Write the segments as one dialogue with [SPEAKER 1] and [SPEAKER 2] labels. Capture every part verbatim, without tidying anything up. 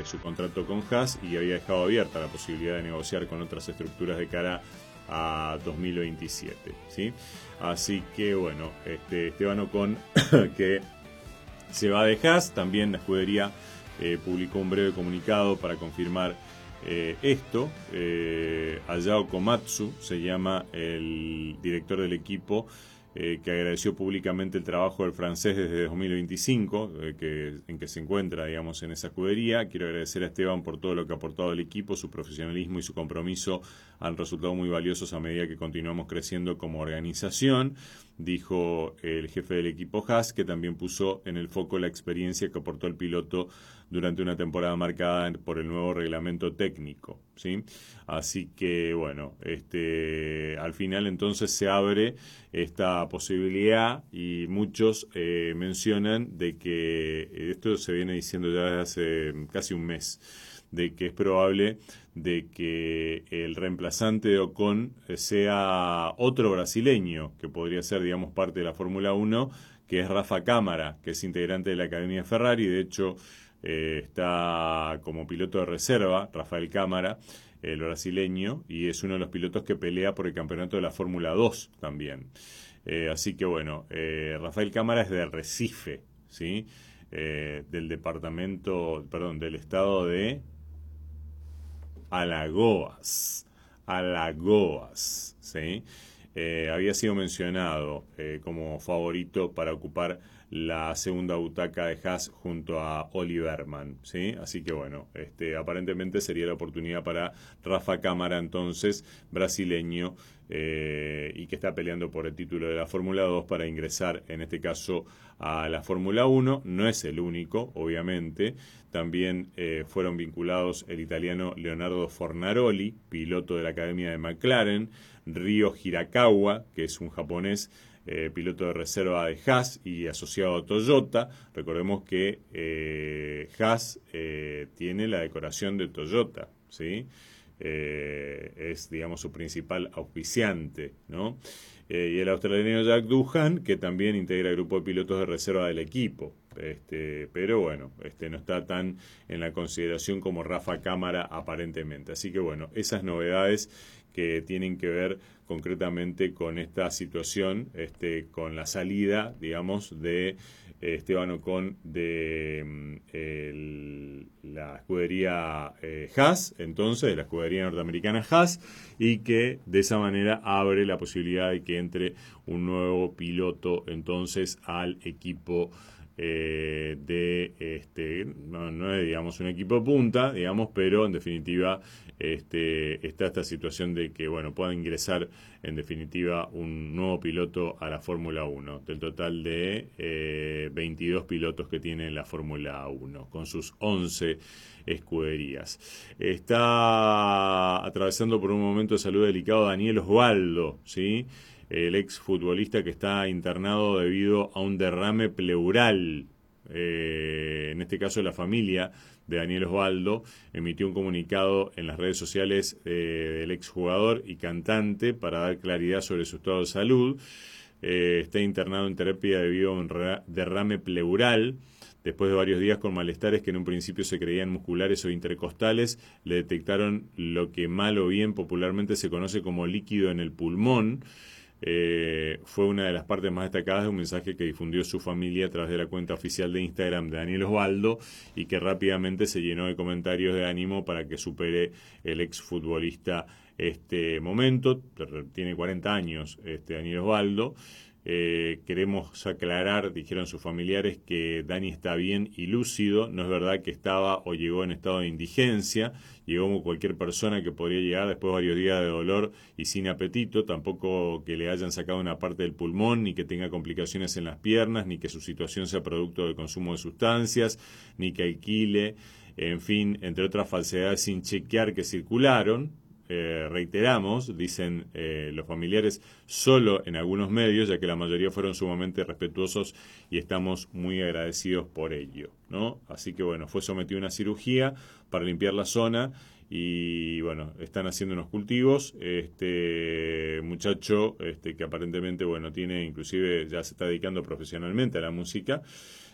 [SPEAKER 1] eh, su contrato con Haas y había dejado abierta la posibilidad de negociar con otras estructuras de cara a dos mil veintisiete, ¿sí? Así que bueno, este, Esteban Ocon que se va de Haas. También la escudería eh, publicó un breve comunicado para confirmar eh, esto. eh, Ayao Komatsu se llama el director del equipo, eh, que agradeció públicamente el trabajo del francés desde dos mil veinticinco, eh, que, en que se encuentra, digamos, en esa escudería. Quiero agradecer a Esteban por todo lo que ha aportado al equipo. Su profesionalismo y su compromiso han resultado muy valiosos a medida que continuamos creciendo como organización, dijo el jefe del equipo Haas, que también puso en el foco la experiencia que aportó el piloto durante una temporada marcada por el nuevo reglamento técnico, ¿sí? Así que, bueno, este, al final entonces se abre esta posibilidad y muchos eh, mencionan de que, esto se viene diciendo ya desde hace casi un mes, de que es probable de que el reemplazante de Ocon sea otro brasileño, que podría ser, digamos, parte de la Fórmula uno, que es Rafa Cámara, que es integrante de la Academia Ferrari. De hecho, eh, está como piloto de reserva, Rafael Cámara, el brasileño, y es uno de los pilotos que pelea por el campeonato de la Fórmula dos también. Eh, así que, bueno, eh, Rafael Cámara es de Recife, ¿sí? Eh, del departamento, perdón, del estado de Alagoas, Alagoas, ¿sí? Eh, había sido mencionado eh, como favorito para ocupar la segunda butaca de Haas junto a Oliverman, ¿sí? Así que bueno, este, aparentemente sería la oportunidad para Rafa Cámara, entonces, brasileño, eh, y que está peleando por el título de la Fórmula dos para ingresar, en este caso, a la Fórmula uno. No es el único, obviamente. También eh, fueron vinculados el italiano Leonardo Fornaroli, piloto de la Academia de McLaren, Ryo Hirakawa, que es un japonés, eh, piloto de reserva de Haas y asociado a Toyota. Recordemos que eh, Haas eh, tiene la decoración de Toyota, ¿sí? Eh, es, digamos, su principal auspiciante, ¿no? Eh, y el australiano Jack Doohan, que también integra el grupo de pilotos de reserva del equipo. Este, pero bueno, este, no está tan en la consideración como Rafa Cámara aparentemente. Así que bueno, esas novedades que tienen que ver concretamente con esta situación, este, con la salida, digamos, de eh, Esteban Ocon de eh, el, la escudería eh, Haas, entonces, de la escudería norteamericana Haas, y que de esa manera abre la posibilidad de que entre un nuevo piloto, entonces, al equipo Eh, de este no, no es, digamos, un equipo de punta, digamos, pero en definitiva este, está esta situación de que, bueno, pueda ingresar en definitiva un nuevo piloto a la Fórmula uno, del total de eh, veintidós pilotos que tiene la Fórmula uno, con sus once escuderías. Está atravesando por un momento de salud delicado Daniel Osvaldo, ¿sí? El ex futbolista que está internado debido a un derrame pleural. Eh, en este caso, la familia de Daniel Osvaldo emitió un comunicado en las redes sociales eh, del exjugador y cantante para dar claridad sobre su estado de salud. Eh, está internado en terapia debido a un derrame pleural. Después de varios días con malestares que en un principio se creían musculares o intercostales, le detectaron lo que mal o bien popularmente se conoce como líquido en el pulmón. Eh, fue una de las partes más destacadas de un mensaje que difundió su familia a través de la cuenta oficial de Instagram de Daniel Osvaldo, y que rápidamente se llenó de comentarios de ánimo para que supere el exfutbolista este momento. Tiene cuarenta años este Daniel Osvaldo. Eh, queremos aclarar, dijeron sus familiares, que Dani está bien y lúcido. No es verdad que estaba o llegó en estado de indigencia. Llegó como cualquier persona que podría llegar después de varios días de dolor y sin apetito. Tampoco que le hayan sacado una parte del pulmón, ni que tenga complicaciones en las piernas, ni que su situación sea producto del consumo de sustancias, ni que alquile, en fin, entre otras falsedades sin chequear que circularon. Eh, reiteramos, dicen eh, los familiares, solo en algunos medios, ya que la mayoría fueron sumamente respetuosos y estamos muy agradecidos por ello, ¿no? Así que bueno, fue sometido a una cirugía para limpiar la zona y bueno, están haciendo unos cultivos. Este muchacho, este, que aparentemente, bueno, tiene, inclusive ya se está dedicando profesionalmente a la música,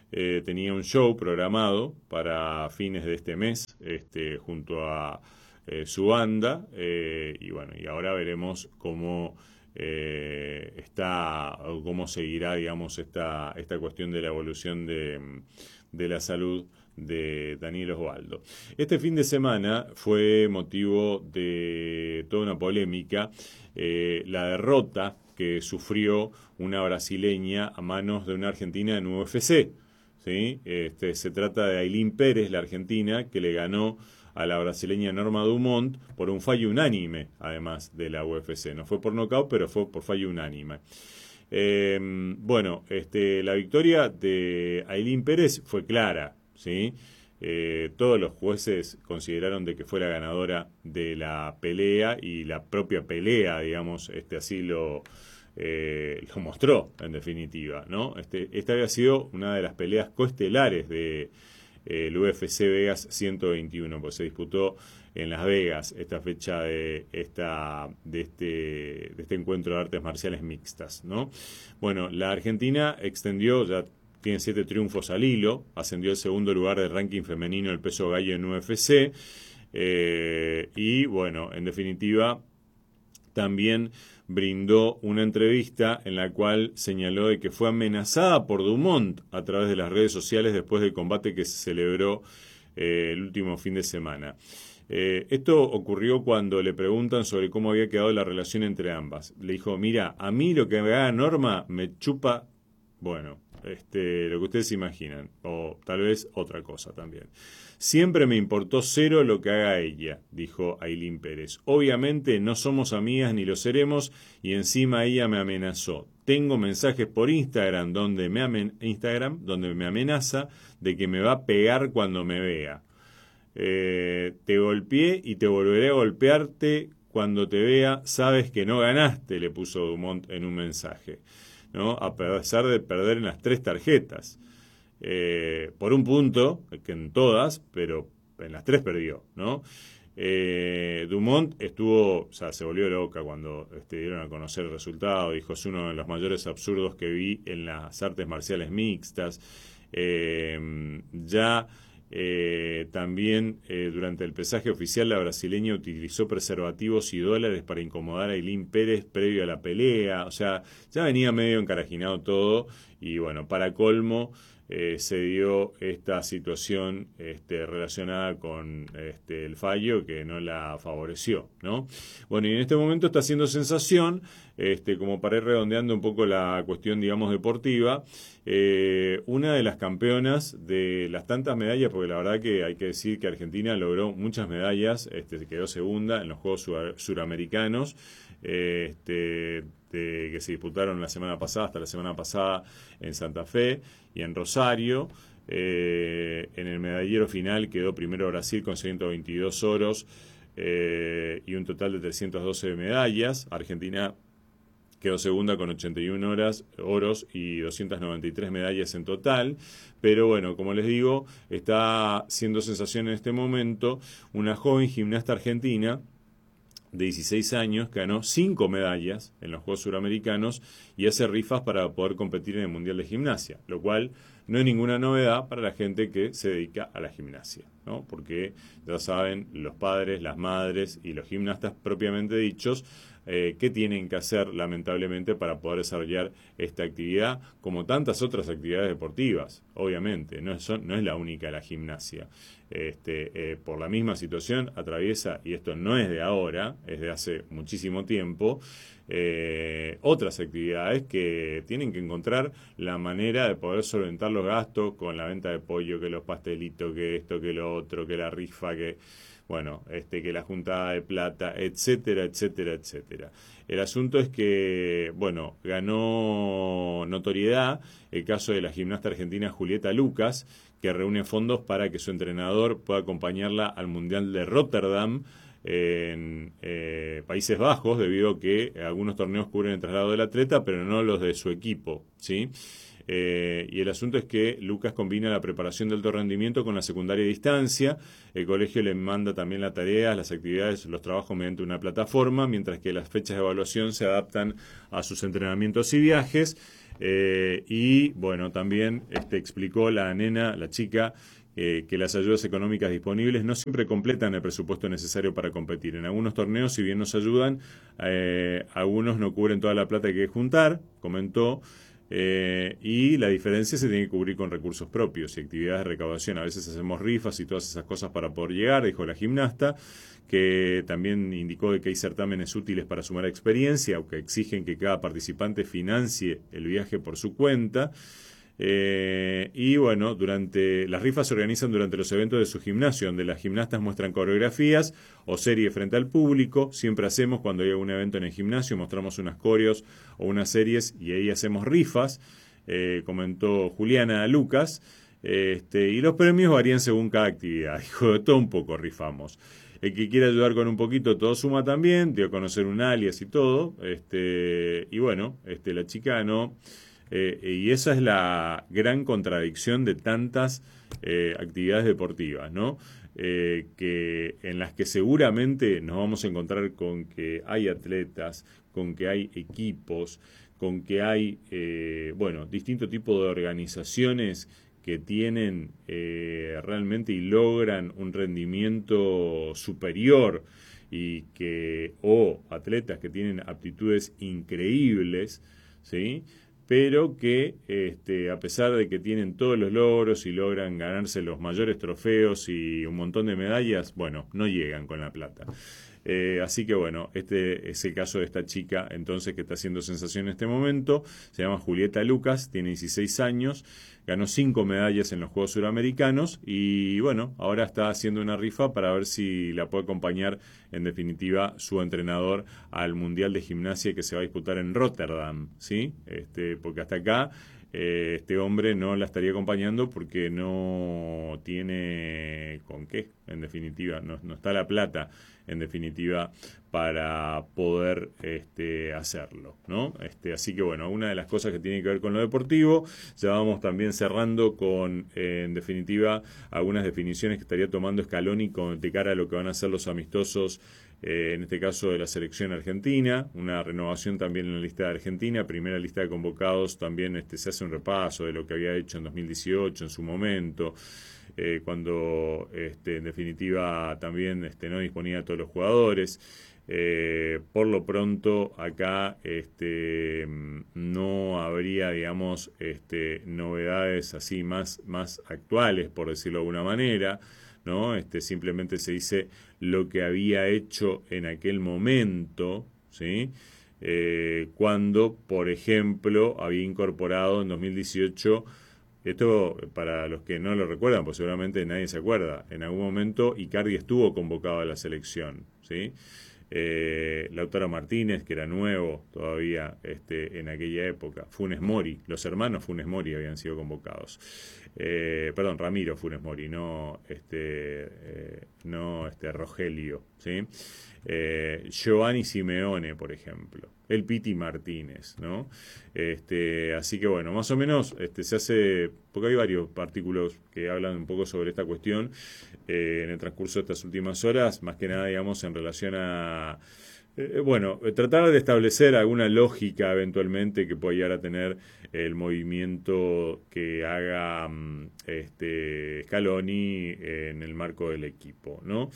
[SPEAKER 1] eh, tenía un show programado para fines de este mes, este, junto a eh, su banda, eh, y bueno, y ahora veremos cómo eh, está, o cómo seguirá, digamos, esta, esta cuestión de la evolución de, de la salud de Daniel Osvaldo. Este fin de semana fue motivo de toda una polémica, eh, la derrota que sufrió una brasileña a manos de una argentina en U F C. ¿Sí? Este, se trata de Ailín Pérez, la argentina, que le ganó a la brasileña Norma Dumont por un fallo unánime, además de la U F C. No fue por nocaut, pero fue por fallo unánime. Eh, bueno, este, la victoria de Ailín Pérez fue clara, ¿sí? Eh, todos los jueces consideraron de que fue la ganadora de la pelea, y la propia pelea, digamos, este, así lo, eh, lo mostró, en definitiva, ¿no? Este, esta había sido una de las peleas coestelares de eh, el U F C Vegas ciento veintiuno, pues se disputó en Las Vegas esta fecha de esta de este de este encuentro de artes marciales mixtas, ¿no? Bueno, la Argentina extendió, ya tiene siete triunfos al hilo, ascendió al segundo lugar del ranking femenino del peso gallo en U F C, eh, y bueno, en definitiva, también brindó una entrevista en la cual señaló de que fue amenazada por Dumont a través de las redes sociales después del combate que se celebró eh, el último fin de semana. Eh, esto ocurrió cuando le preguntan sobre cómo había quedado la relación entre ambas. Le dijo, mira, a mí lo que me haga Norma me chupa, bueno, este, lo que ustedes imaginan, o tal vez otra cosa también. Siempre me importó cero lo que haga ella, dijo Ailín Pérez. Obviamente no somos amigas ni lo seremos, y encima ella me amenazó. Tengo mensajes por Instagram donde me, amen Instagram, donde me amenaza de que me va a pegar cuando me vea. Eh, te golpeé y te volveré a golpearte cuando te vea. Sabes que no ganaste, le puso Dumont en un mensaje, ¿no? A pesar de perder en las tres tarjetas. Eh, por un punto, que en todas, pero en las tres perdió, ¿no? Eh, Dumont estuvo, o sea, se volvió loca cuando este, dieron a conocer el resultado. Dijo, es uno de los mayores absurdos que vi en las artes marciales mixtas. Eh, ya eh, también eh, durante el pesaje oficial, la brasileña utilizó preservativos y dólares para incomodar a Ailín Pérez previo a la pelea. O sea, ya venía medio encarajinado todo, y bueno, para colmo, Eh, se dio esta situación este, relacionada con este, el fallo que no la favoreció, ¿no? Bueno, y en este momento está haciendo sensación, este, como para ir redondeando un poco la cuestión, digamos, deportiva, eh, una de las campeonas de las tantas medallas, porque la verdad que hay que decir que Argentina logró muchas medallas, este, quedó segunda en los Juegos Sur Suramericanos, eh, este, de, que se disputaron la semana pasada, hasta la semana pasada en Santa Fe y en Rosario. Eh, en el medallero final quedó primero Brasil con ciento veintidós oros eh, y un total de trescientas doce medallas. Argentina quedó segunda con ochenta y una horas, oros y doscientas noventa y tres medallas en total. Pero bueno, como les digo, está siendo sensación en este momento una joven gimnasta argentina de dieciséis años que ganó cinco medallas en los Juegos Suramericanos y hace rifas para poder competir en el Mundial de Gimnasia, lo cual no es ninguna novedad para la gente que se dedica a la gimnasia, ¿no? Porque ya saben los padres, las madres y los gimnastas propiamente dichos eh, qué tienen que hacer lamentablemente para poder desarrollar esta actividad, como tantas otras actividades deportivas, obviamente, no es, no es la única la gimnasia. Este, eh, por la misma situación atraviesa, y esto no es de ahora, es de hace muchísimo tiempo, eh, otras actividades que tienen que encontrar la manera de poder solventar los gastos con la venta de pollo, que los pastelitos, que esto, que lo otro, que la rifa, que bueno, este, que la juntada de plata, etcétera, etcétera, etcétera. El asunto es que, bueno, ganó notoriedad el caso de la gimnasta argentina Julieta Lucas, que reúne fondos para que su entrenador pueda acompañarla al Mundial de Rotterdam en eh, Países Bajos, debido a que algunos torneos cubren el traslado del atleta, pero no los de su equipo, ¿sí? Eh, y el asunto es que Lucas combina la preparación de alto rendimiento con la secundaria a distancia. El colegio le manda también las tareas, las actividades, los trabajos mediante una plataforma, mientras que las fechas de evaluación se adaptan a sus entrenamientos y viajes. Eh, y bueno, también este, explicó la nena, la chica, eh, que las ayudas económicas disponibles no siempre completan el presupuesto necesario para competir. En algunos torneos, si bien nos ayudan, eh, algunos no cubren toda la plata que hay que juntar, comentó. Eh, y la diferencia se tiene que cubrir con recursos propios y actividades de recaudación. A veces hacemos rifas y todas esas cosas para poder llegar, dijo la gimnasta, que también indicó de que hay certámenes útiles para sumar experiencia, aunque exigen que cada participante financie el viaje por su cuenta. Eh, y bueno, durante las rifas se organizan durante los eventos de su gimnasio, donde las gimnastas muestran coreografías o series frente al público. Siempre hacemos, cuando hay algún evento en el gimnasio, mostramos unas coreos o unas series y ahí hacemos rifas, eh, comentó Juliana Lucas. Este, y los premios varían según cada actividad. Dijo, de todo un poco rifamos. El que quiera ayudar con un poquito, todo suma también. Dio a conocer un alias y todo. Este, y bueno, este, la chica ganó. Eh, y esa es la gran contradicción de tantas eh, actividades deportivas, ¿no? Eh, que en las que seguramente nos vamos a encontrar con que hay atletas, con que hay equipos, con que hay, eh, bueno, distinto tipo de organizaciones que tienen eh, realmente y logran un rendimiento superior y que, o atletas que tienen aptitudes increíbles, ¿sí? Pero que este, a pesar de que tienen todos los logros y logran ganarse los mayores trofeos y un montón de medallas, bueno, no llegan con la plata. Eh, así que bueno, este es el caso de esta chica entonces que está haciendo sensación en este momento. Se llama Julieta Lucas, tiene dieciséis años, ganó cinco medallas en los Juegos Suramericanos y bueno, ahora está haciendo una rifa para ver si la puede acompañar en definitiva su entrenador al Mundial de Gimnasia que se va a disputar en Rotterdam, ¿sí? Este, porque hasta acá eh, este hombre no la estaría acompañando porque no tiene con qué, en definitiva, no, no está la plata, en definitiva, para poder este, hacerlo, ¿no? Este, así que bueno, una de las cosas que tiene que ver con lo deportivo, ya vamos también cerrando con, eh, en definitiva, algunas definiciones que estaría tomando Scaloni con, de cara a lo que van a ser los amistosos, eh, en este caso de la selección argentina, una renovación también en la lista de Argentina, primera lista de convocados, también este, se hace un repaso de lo que había hecho en dos mil dieciocho en su momento, eh, cuando este, en definitiva también este, no disponía de todos los jugadores. Eh, por lo pronto acá este, no habría, digamos, este, novedades así más, más actuales, por decirlo de alguna manera, ¿no? Este, simplemente se dice lo que había hecho en aquel momento, ¿sí? Eh, cuando, por ejemplo, había incorporado en dos mil dieciocho, esto para los que no lo recuerdan, pues seguramente nadie se acuerda, en algún momento Icardi estuvo convocado a la selección, ¿sí? Eh, Lautaro Martínez, que era nuevo todavía este, en aquella época, Funes Mori, los hermanos Funes Mori habían sido convocados, eh, perdón, Ramiro Funes Mori, no este, eh, no este Rogelio, ¿sí? Eh, Giovanni Simeone, por ejemplo, el Piti Martínez, ¿no? Este, así que bueno, más o menos este, se hace, porque hay varios artículos que hablan un poco sobre esta cuestión eh, en el transcurso de estas últimas horas, más que nada, digamos, en relación a, eh, bueno, tratar de establecer alguna lógica eventualmente que pueda llegar a tener el movimiento que haga este, Scaloni en el marco del equipo, ¿no?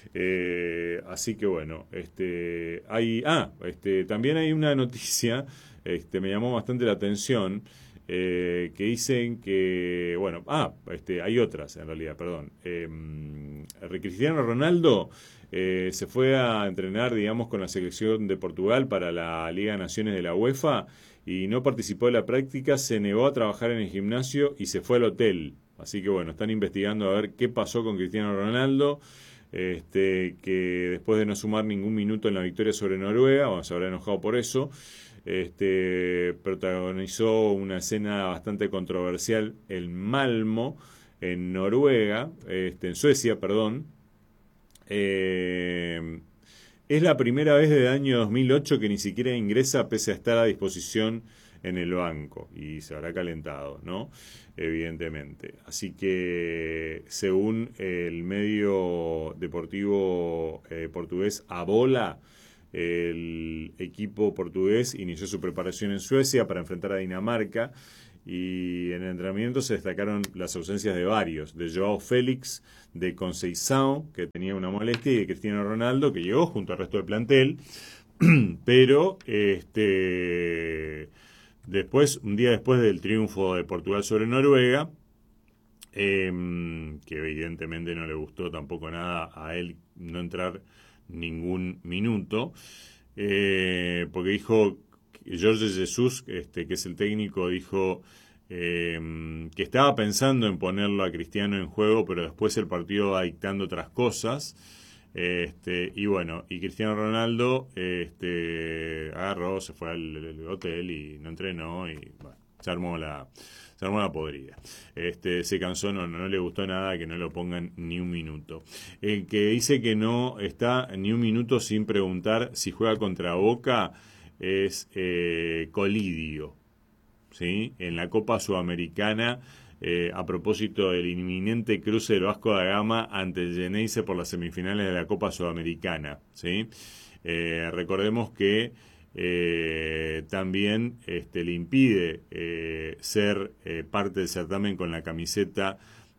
[SPEAKER 1] Eh, así que bueno, este, hay, ah, este, también hay una noticia, este, me llamó bastante la atención. Eh, que dicen que, bueno, ah, este, hay otras en realidad, perdón. Eh, Cristiano Ronaldo eh, se fue a entrenar, digamos, con la selección de Portugal para la Liga de Naciones de la UEFA y no participó de la práctica, se negó a trabajar en el gimnasio y se fue al hotel. Así que bueno, están investigando a ver qué pasó con Cristiano Ronaldo. Este, que después de no sumar ningún minuto en la victoria sobre Noruega, o se habrá enojado por eso, este, protagonizó una escena bastante controversial en Malmo, en Noruega, este, en Suecia, perdón. Eh, es la primera vez desde el año dos mil ocho que ni siquiera ingresa pese a estar a disposición en el banco y se habrá calentado, ¿no? Evidentemente. Así que según el medio deportivo eh, portugués Abola, el equipo portugués inició su preparación en Suecia para enfrentar a Dinamarca, y en el entrenamiento se destacaron las ausencias de varios, de Joao Félix, de Conceição, que tenía una molestia, y de Cristiano Ronaldo, que llegó junto al resto del plantel, pero este después, un día después del triunfo de Portugal sobre Noruega, eh, que evidentemente no le gustó tampoco nada a él no entrar ningún minuto, eh, porque dijo, Jorge Jesus, este, que es el técnico, dijo eh, que estaba pensando en ponerlo a Cristiano en juego, pero después el partido va dictando otras cosas. Este, y bueno, y Cristiano Ronaldo este, agarró, se fue al, al hotel y no entrenó, y bueno, se armó la, se armó la podrida. Este, se cansó, no, no le gustó nada que no lo pongan ni un minuto. El que dice que no está ni un minuto sin preguntar si juega contra Boca es eh, Colidio, ¿sí? En la Copa Sudamericana, eh, a propósito del inminente cruce del Vasco da Gama ante el Geneise por las semifinales de la Copa Sudamericana, ¿sí? Eh, recordemos que eh, también este, le impide eh, ser eh, parte del certamen con la camiseta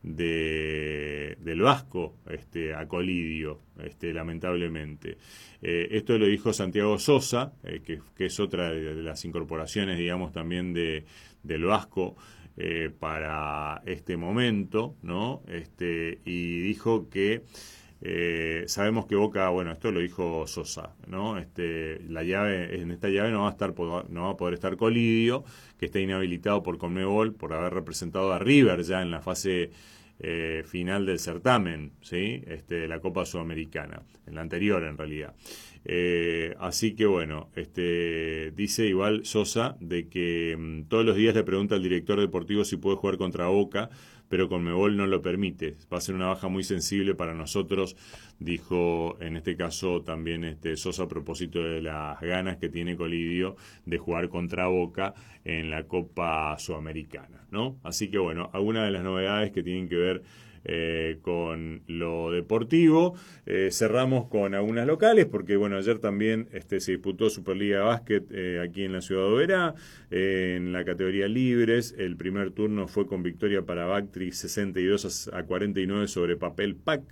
[SPEAKER 1] de del Vasco, este, a Colidio, este, lamentablemente. Eh, esto lo dijo Santiago Sosa, eh, que, que es otra de, de las incorporaciones, digamos, también de del Vasco eh, para este momento, ¿no? Este, y dijo que eh, sabemos que Boca, bueno, esto lo dijo Sosa, ¿no? Este, la llave, en esta llave no va a estar, no va a poder estar Colidio, que está inhabilitado por Conmebol por haber representado a River ya en la fase eh, final del certamen, ¿sí? Este, de la Copa Sudamericana, en la anterior en realidad. Eh, así que bueno, este, dice igual Sosa de que mmm, todos los días le pregunta al director deportivo si puede jugar contra Boca, pero Conmebol no lo permite. Va a ser una baja muy sensible para nosotros, dijo en este caso también este Sosa, a propósito de las ganas que tiene Colidio de jugar contra Boca en la Copa Sudamericana, ¿no? Así que bueno, algunas de las novedades que tienen que ver Eh, con lo deportivo. Eh, cerramos con algunas locales, porque bueno, ayer también este, se disputó Superliga de Básquet eh, aquí en la ciudad de Oberá, eh, en la categoría libres. El primer turno fue con victoria para Bactri, sesenta y dos a cuarenta y nueve sobre Papel P A C,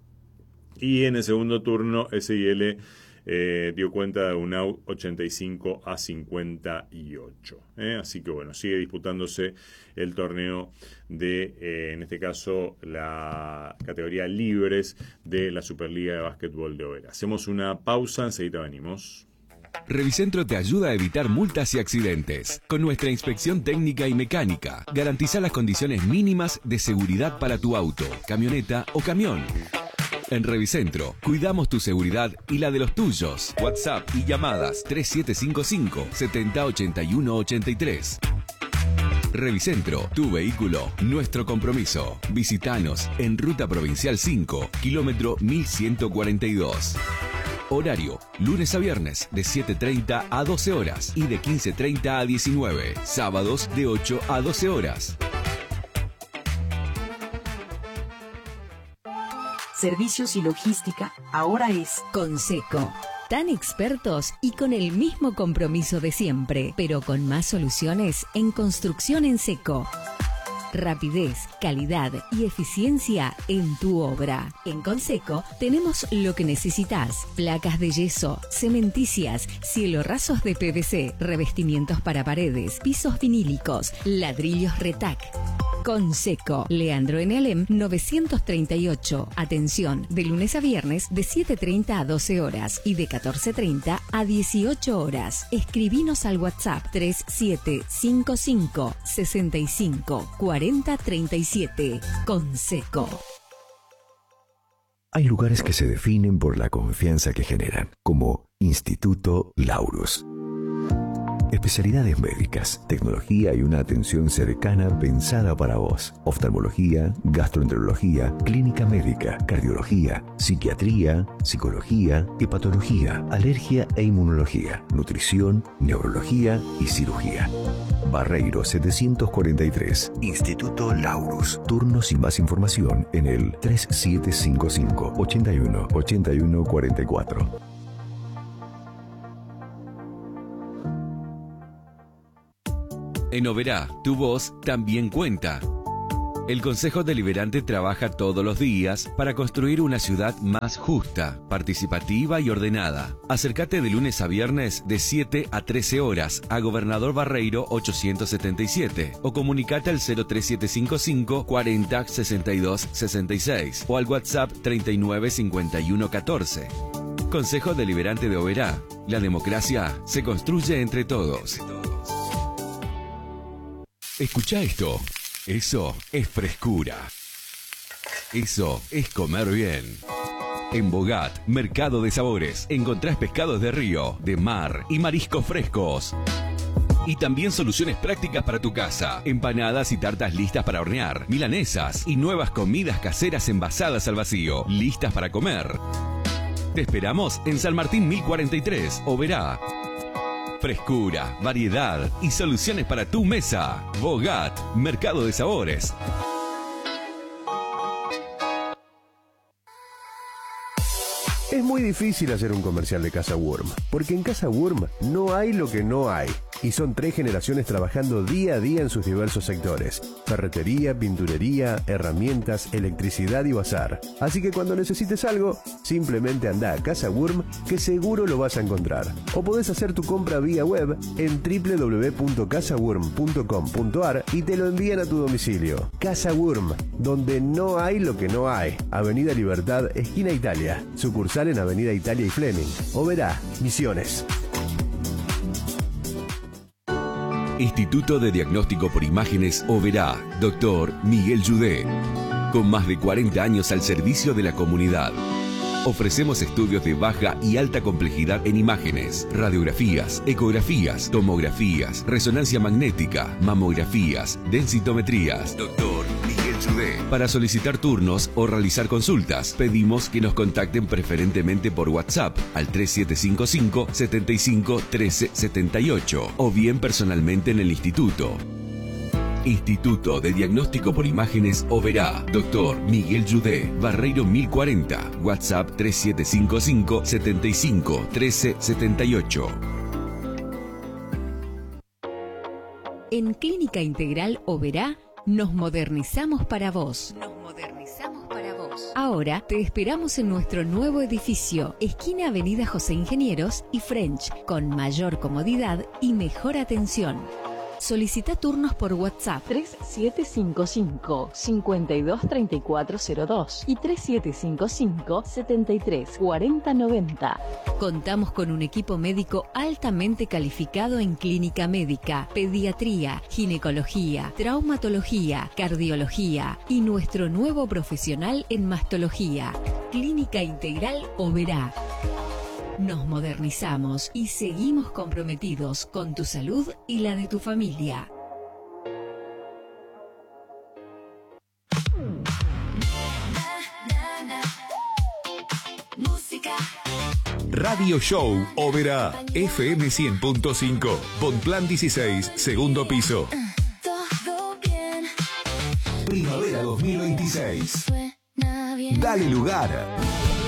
[SPEAKER 1] y en el segundo turno S I L Eh, dio cuenta de UNAU ochenta y cinco a cincuenta y ocho. ¿eh? Así que bueno, sigue disputándose el torneo de, eh, en este caso, la categoría libres de la Superliga de Básquetbol de Oberá. Hacemos una pausa, enseguida venimos.
[SPEAKER 2] Revicentro te ayuda a evitar multas y accidentes. Con nuestra inspección técnica y mecánica, garantiza las condiciones mínimas de seguridad para tu auto, camioneta o camión. En Revicentro, cuidamos tu seguridad y la de los tuyos. WhatsApp y llamadas tres siete cinco cinco, setenta, ochenta y uno, ochenta y tres. Revicentro, tu vehículo, nuestro compromiso. Visítanos en Ruta Provincial cinco, kilómetro mil ciento cuarenta y dos. Horario, lunes a viernes de siete treinta a doce horas y de quince treinta a diecinueve. Sábados de ocho a doce horas.
[SPEAKER 3] Servicios y logística ahora es
[SPEAKER 4] Conseco. Tan expertos y con el mismo compromiso de siempre, pero con más soluciones en construcción en seco. Rapidez, calidad y eficiencia en tu obra. En Conseco tenemos lo que necesitas: placas de yeso, cementicias, cielo rasos de P V C, revestimientos para paredes, pisos vinílicos, ladrillos Retac. Conseco, Leandro en Alem novecientos treinta y ocho. Atención, de lunes a viernes de siete treinta a doce horas y de catorce treinta a dieciocho horas. Escribinos al WhatsApp tres siete cinco cinco, sesenta y cinco, cuarenta, treinta y siete. Conseco.
[SPEAKER 5] Hay lugares que se definen por la confianza que generan, como Instituto Laurus. Especialidades médicas, tecnología y una atención cercana pensada para vos. Oftalmología, gastroenterología, clínica médica, cardiología, psiquiatría, psicología, hepatología, alergia e inmunología, nutrición, neurología y cirugía. Barreiro setecientos cuarenta y tres. Instituto Laurus. Turnos y más información en el tres siete cinco cinco, ochenta y uno, ochenta y uno, cuarenta y cuatro.
[SPEAKER 2] En Oberá, tu voz también cuenta. El Consejo Deliberante trabaja todos los días para construir una ciudad más justa, participativa y ordenada. Acércate de lunes a viernes de siete a trece horas a Gobernador Barreiro ochocientos setenta y siete o comunicate al cero tres siete cinco cinco cuarenta sesenta y dos sesenta y seis o al WhatsApp treinta y nueve cincuenta y uno catorce. Consejo Deliberante de Oberá. La democracia se construye entre todos. Escucha esto. Eso es frescura. Eso es comer bien. En Bogat, Mercado de Sabores, encontrás pescados de río, de mar y mariscos frescos. Y también soluciones prácticas para tu casa. Empanadas y tartas listas para hornear, milanesas y nuevas comidas caseras envasadas al vacío, listas para comer. Te esperamos en San Martín mil cuarenta y tres, Oberá. Frescura, variedad y soluciones para tu mesa. Bogat, Mercado de Sabores.
[SPEAKER 6] Es muy difícil hacer un comercial de Casa Wurm, porque en Casa Wurm no hay lo que no hay. Y son tres generaciones trabajando día a día en sus diversos sectores. Ferretería, pinturería, herramientas, electricidad y bazar. Así que cuando necesites algo, simplemente anda a Casa Wurm, que seguro lo vas a encontrar. O podés hacer tu compra vía web en doble u doble u doble u punto casa wurm punto com punto a r y te lo envían a tu domicilio. Casa Wurm, donde no hay lo que no hay. Avenida Libertad, esquina Italia. Sucursal en Avenida Italia y Fleming. Oberá, Misiones.
[SPEAKER 2] Instituto de Diagnóstico por Imágenes Oberá, doctor Miguel Yudé. Con más de cuarenta años al servicio de la comunidad. Ofrecemos estudios de baja y alta complejidad en imágenes, radiografías, ecografías, tomografías, resonancia magnética, mamografías, densitometrías. Doctor Miguel Yudé. Para solicitar turnos o realizar consultas, pedimos que nos contacten preferentemente por WhatsApp al tres siete cinco cinco, setenta y cinco, trece setenta y ocho o bien personalmente en el instituto. Instituto de Diagnóstico por Imágenes Oberá, doctor Miguel Yudé, Barreiro mil cuarenta, WhatsApp tres siete cinco cinco, setenta y cinco, trece setenta y ocho.
[SPEAKER 4] En Clínica Integral Oberá nos modernizamos para vos. Nos modernizamos para vos. Ahora te esperamos en nuestro nuevo edificio, esquina Avenida José Ingenieros y French, con mayor comodidad y mejor atención. Solicita turnos por WhatsApp
[SPEAKER 3] tres siete cinco cinco, cinco dos tres cuatro cero dos y tres siete cinco cinco, setenta y tres cuarenta noventa.
[SPEAKER 4] Contamos con un equipo médico altamente calificado en clínica médica, pediatría, ginecología, traumatología, cardiología y nuestro nuevo profesional en mastología. Clínica Integral Oberá. Nos modernizamos y seguimos comprometidos con tu salud y la de tu familia.
[SPEAKER 2] Radio Show Oberá, F M cien punto cinco, Bonplan dieciséis, segundo piso. Primavera dos mil veintiséis. Dale lugar.